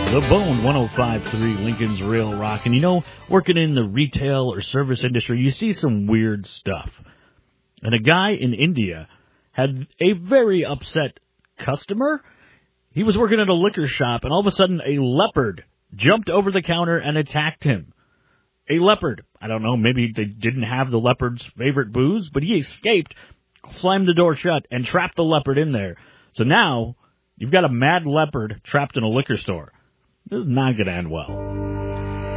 The Bone 105.3 Lincoln's Real Rock. And you know, working in the retail or service industry, you see some weird stuff. And a guy in India had a very upset customer. He was working at a liquor shop, and all of a sudden a leopard jumped over the counter and attacked him. A leopard. I don't know, maybe they didn't have the leopard's favorite booze, but he escaped, slammed the door shut, and trapped the leopard in there. So now, you've got a mad leopard trapped in a liquor store. This is not going to end well.